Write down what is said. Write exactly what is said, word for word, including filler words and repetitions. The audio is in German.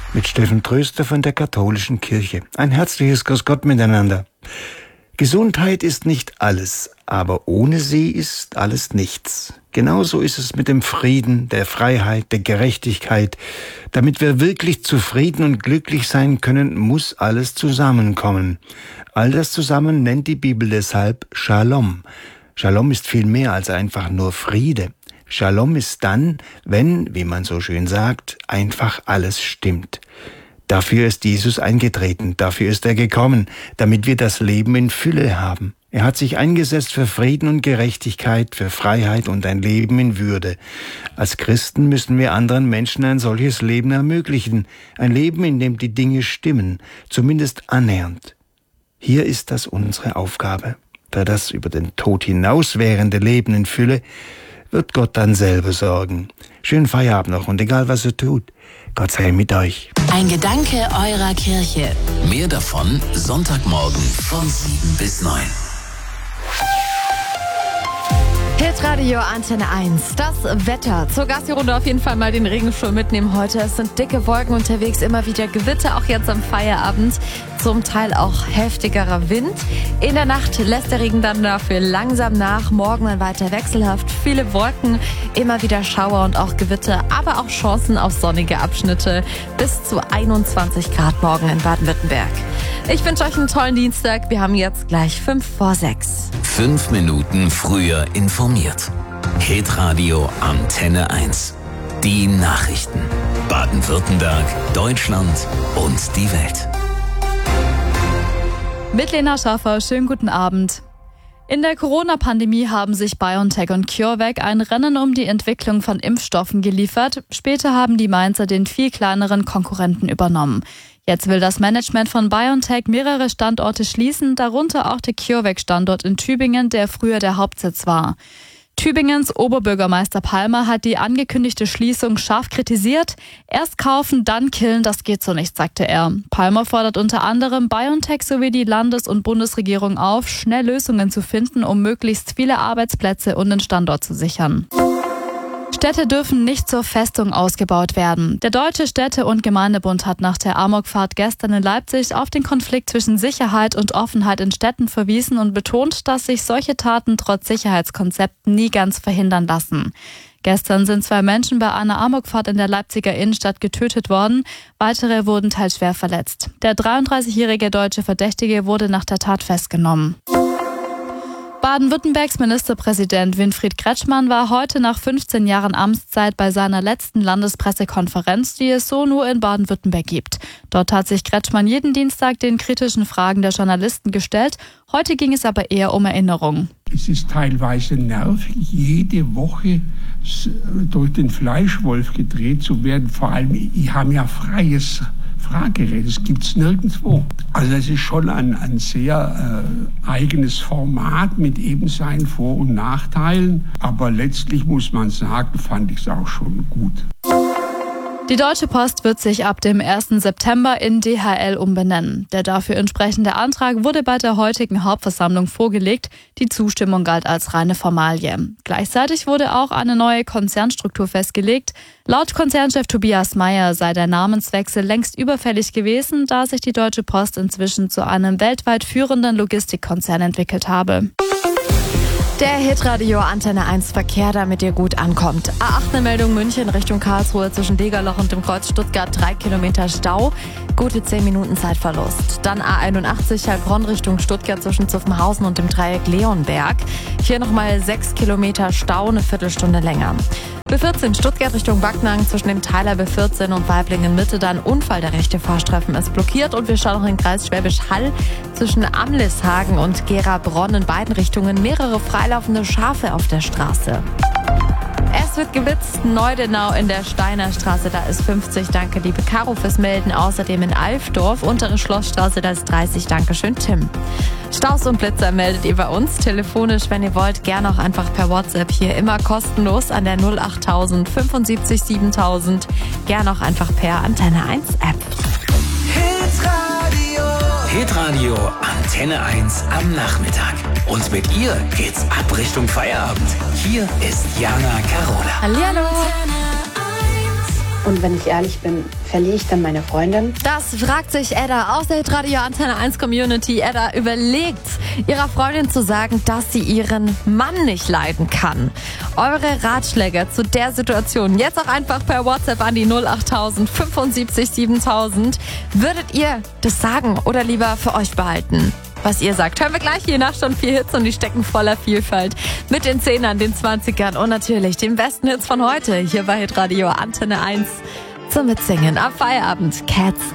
mit Steffen Tröster von der Katholischen Kirche. Ein herzliches Grüß Gott miteinander. Gesundheit ist nicht alles, aber ohne sie ist alles nichts. Genauso ist es mit dem Frieden, der Freiheit, der Gerechtigkeit. Damit wir wirklich zufrieden und glücklich sein können, muss alles zusammenkommen. All das zusammen nennt die Bibel deshalb Shalom. Shalom ist viel mehr als einfach nur Friede. Shalom ist dann, wenn, wie man so schön sagt, einfach alles stimmt. Dafür ist Jesus eingetreten, dafür ist er gekommen, damit wir das Leben in Fülle haben. Er hat sich eingesetzt für Frieden und Gerechtigkeit, für Freiheit und ein Leben in Würde. Als Christen müssen wir anderen Menschen ein solches Leben ermöglichen, ein Leben, in dem die Dinge stimmen, zumindest annähernd. Hier ist das unsere Aufgabe. Für das über den Tod hinaus währende Leben in Fülle wird Gott dann selber sorgen. Schönen Feierabend noch und egal was ihr tut, Gott sei mit euch. Ein Gedanke eurer Kirche. Mehr davon Sonntagmorgen von sieben bis neun. Hitradio Antenne eins. Das Wetter. Zur Gassi-Runde auf jeden Fall mal den Regenschirm mitnehmen heute. Es sind dicke Wolken unterwegs, immer wieder Gewitter, auch jetzt am Feierabend. Zum Teil auch heftigerer Wind. In der Nacht lässt der Regen dann dafür langsam nach. Morgen dann weiter wechselhaft. Viele Wolken, immer wieder Schauer und auch Gewitter, aber auch Chancen auf sonnige Abschnitte. Bis zu einundzwanzig Grad morgen in Baden-Württemberg. Ich wünsche euch einen tollen Dienstag. Wir haben jetzt gleich fünf vor sechs. Fünf Minuten früher informiert. Hitradio Antenne eins. Die Nachrichten. Baden-Württemberg, Deutschland und die Welt. Mit Lena Schaffer, schönen guten Abend. In der Corona-Pandemie haben sich BioNTech und CureVac ein Rennen um die Entwicklung von Impfstoffen geliefert. Später haben die Mainzer den viel kleineren Konkurrenten übernommen. Jetzt will das Management von BioNTech mehrere Standorte schließen, darunter auch der CureVac-Standort in Tübingen, der früher der Hauptsitz war. Tübingens Oberbürgermeister Palmer hat die angekündigte Schließung scharf kritisiert. Erst kaufen, dann killen, das geht so nicht, sagte er. Palmer fordert unter anderem BioNTech sowie die Landes- und Bundesregierung auf, schnell Lösungen zu finden, um möglichst viele Arbeitsplätze und den Standort zu sichern. Städte dürfen nicht zur Festung ausgebaut werden. Der Deutsche Städte- und Gemeindebund hat nach der Amokfahrt gestern in Leipzig auf den Konflikt zwischen Sicherheit und Offenheit in Städten verwiesen und betont, dass sich solche Taten trotz Sicherheitskonzepten nie ganz verhindern lassen. Gestern sind zwei Menschen bei einer Amokfahrt in der Leipziger Innenstadt getötet worden. Weitere wurden teils schwer verletzt. Der dreiunddreißigjährige deutsche Verdächtige wurde nach der Tat festgenommen. Baden-Württembergs Ministerpräsident Winfried Kretschmann war heute nach fünfzehn Jahren Amtszeit bei seiner letzten Landespressekonferenz, die es so nur in Baden-Württemberg gibt. Dort hat sich Kretschmann jeden Dienstag den kritischen Fragen der Journalisten gestellt. Heute ging es aber eher um Erinnerung. Es ist teilweise nervig, jede Woche durch den Fleischwolf gedreht zu werden. Vor allem, ich habe ja freies Fragerecht, das gibt es nirgendwo. Also das ist schon ein, ein sehr äh, eigenes Format mit eben seinen Vor- und Nachteilen. Aber letztlich muss man sagen, fand ich es auch schon gut. Die Deutsche Post wird sich ab dem ersten September in D H L umbenennen. Der dafür entsprechende Antrag wurde bei der heutigen Hauptversammlung vorgelegt. Die Zustimmung galt als reine Formalie. Gleichzeitig wurde auch eine neue Konzernstruktur festgelegt. Laut Konzernchef Tobias Meyer sei der Namenswechsel längst überfällig gewesen, da sich die Deutsche Post inzwischen zu einem weltweit führenden Logistikkonzern entwickelt habe. Der Hitradio Antenne eins Verkehr, damit ihr gut ankommt. A acht Meldung München Richtung Karlsruhe zwischen Degerloch und dem Kreuz Stuttgart, drei Kilometer Stau, gute zehn Minuten Zeitverlust. Dann A einundachtzig Heilbronn Richtung Stuttgart zwischen Zuffenhausen und dem Dreieck Leonberg. Hier nochmal sechs Kilometer Stau, eine Viertelstunde länger. B vierzehn Stuttgart Richtung Backnang zwischen dem Teiler B vierzehn und Weiblingen Mitte, dann Unfall, der rechte Fahrstreifen ist blockiert und wir schauen noch in den Kreis Schwäbisch Hall zwischen Amlishagen und Gera-Bronn in beiden Richtungen mehrere freilaufende Schafe auf der Straße. Es wird geblitzt, Neudenau in der Steiner Straße, da ist fünfzig, danke liebe Caro fürs Melden. Außerdem in Alfdorf, untere Schlossstraße, da ist dreißig, danke schön Tim. Staus und Blitzer meldet ihr bei uns telefonisch, wenn ihr wollt, gerne auch einfach per WhatsApp hier, immer kostenlos an der null achttausend fünfundsiebzig siebentausend, gerne auch einfach per Antenne eins App. Hitradio. Hitradio Antenne eins am Nachmittag. Und mit ihr geht's ab Richtung Feierabend. Hier ist Jana Carola. Hallihallo. Und wenn ich ehrlich bin, verliere ich dann meine Freundin? Das fragt sich Edda aus der Hitradio Antenne eins Community. Edda überlegt, ihrer Freundin zu sagen, dass sie ihren Mann nicht leiden kann. Eure Ratschläge zu der Situation jetzt auch einfach per WhatsApp an die null acht tausend fünfundsiebzig siebentausend. Würdet ihr das sagen oder lieber für euch behalten? Was ihr sagt, hören wir gleich hier nach schon vier Hits und die stecken voller Vielfalt. Mit den Zehnern, den Zwanzigern und natürlich den besten Hits von heute. Hier bei Hitradio Antenne eins zum Mitsingen. Am Feierabend Cats